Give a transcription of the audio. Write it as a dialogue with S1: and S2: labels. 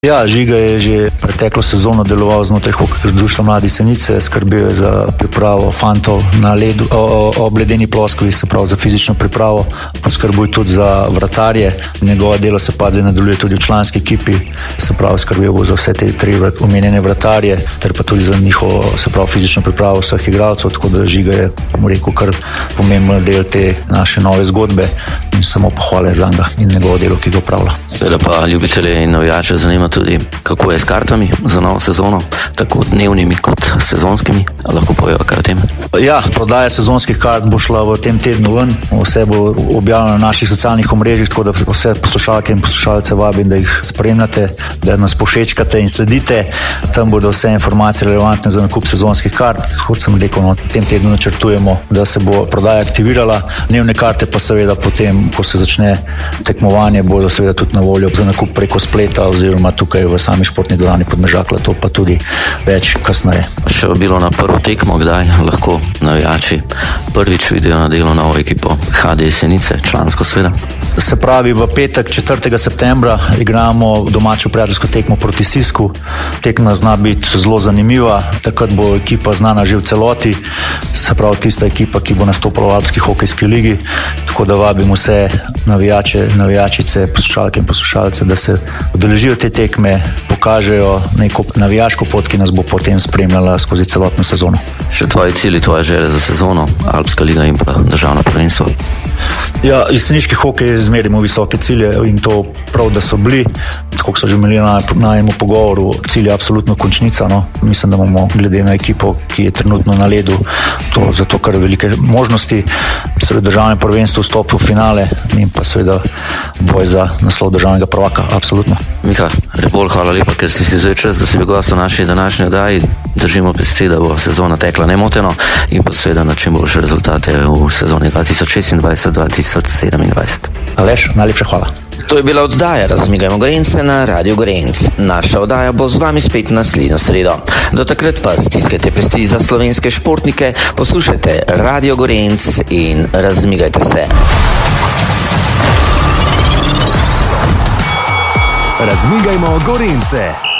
S1: Ja, Žiga je že preteklo sezono deloval znotraj Hokejskega društva Mladi Senice, skrbel je za pripravo fantov na ledu, ob ledeni ploskovi, se pravi za fizično pripravo, poskrbel tudi za vratarje. Njegovo delo se pa zdaj nadaljuje tudi v članski ekipi, se pravi skrbel bo za vse te tri omenjene vratarje, ter pa tudi za njihovo, se pravi fizično pripravo vseh igralcev, tako da Žiga je, rekel, kar pomemben del te naše nove zgodbe in samo pohvale za njega in njegovo delo, ki ga opravlja.
S2: Seveda pa ljubitelje in navijače zanima tudi, kako je s kartami za novo sezono, tako dnevnimi kot sezonskimi. Lahko povejo kaj o tem?
S1: Ja, prodaja sezonskih kart bo šla v tem tednu ven, vse bo objavljeno na naših socialnih omrežjih, tako da vse poslušalke in poslušalce vabim, da jih spremljate, da nas povšečkate in sledite. Tam bodo vse informacije relevantne za nakup sezonskih kart. Kot sem rekel, v tem tednu načrtujemo, da se bo prodaja aktivirala. Dnevne karte pa seveda potem, ko se začne tekmovanje, bodo seveda tudi na voljo za nakup preko spleta oziroma tukaj v sami športni dvorani Podmežakla, to pa tudi več kasneje.
S2: Še bilo na prvo tekmo, kdaj lahko navijači prvič vidijo na delu novo ekipo HD Jesenice, člansko seveda?
S1: Se pravi, v petek 4. septembra igramo domačo prijateljsko tekmo proti Sisku. Tekma zna biti zelo zanimiva, takrat bo ekipa znana že v celoti, se pravi tista ekipa, ki bo nastopala v Alpski hokejski ligi, tako da vabim vse navijače, navijačice, poslušalke in poslušalce, da se udeležijo te tekme, pokažejo neko navijaško pot, ki nas bo potem spremljala skozi celotno sezono.
S2: Še tvoji cilji, tvoje želje za sezono, Alpska liga in pa državno prvenstvo?
S1: Ja, jeseniški hokej zmerimo visoke cilje in to prav, da so bili, tako so že imeli na enem pogovoru, cilj je absolutno končnica, no. Mislim, da imamo glede na ekipo, ki je trenutno na ledu, to zato kar velike možnosti, seveda državne prvenstvo vstop v finale in pa seveda boj za naslov državnega prvaka, absolutno.
S2: Miha Rebolj, hvala lepa, ker si vzel čas, da si bil gost v naši današnji oddaji. Držimo pesti, da bo sezona tekla nemoteno in pa seveda na čim boljše rezultate v sezoni 2026-2027.
S1: Aleš, najlepša hvala.
S3: To je bila oddaja Razmigajmo Gorenjce na Radio Gorenjc. Naša oddaja bo z vami spet naslednjo sredo. Do takrat pa stiskajte pesti za slovenske športnike, poslušajte Radio Gorenjc in razmigajte se.
S4: Razmigajmo Gorenjce.